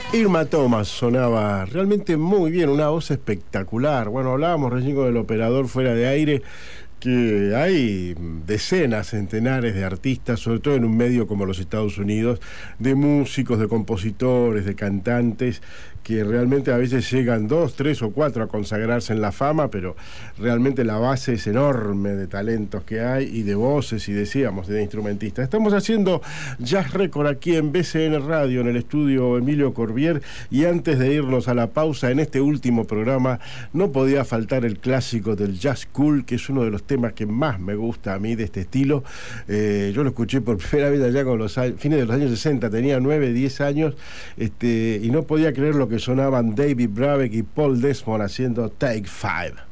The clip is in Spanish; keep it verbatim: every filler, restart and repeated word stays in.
Irma Thomas sonaba realmente muy bien, una voz espectacular. Bueno, hablábamos recién con el operador fuera de aire que hay decenas, centenares de artistas, sobre todo en un medio como los Estados Unidos, de músicos, de compositores, de cantantes, que realmente a veces llegan dos, tres o cuatro a consagrarse en la fama, pero realmente la base es enorme de talentos que hay y de voces y decíamos, de instrumentistas. Estamos haciendo Jazz Record aquí en B C N Radio, en el estudio Emilio Corbier, y antes de irnos a la pausa, en este último programa, no podía faltar el clásico del jazz cool, que es uno de los temas que más me gusta a mí de este estilo. Eh, yo lo escuché por primera vez allá con los años, fines de los años sesenta, tenía nueve, diez años, este, y no podía creer lo que sonaban David Brubeck y Paul Desmond haciendo Take Five.